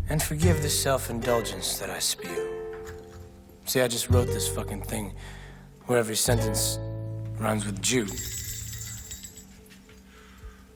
And forgive the self-indulgence that I spew. See, I just wrote this fucking thing where every sentence rhymes with Jew.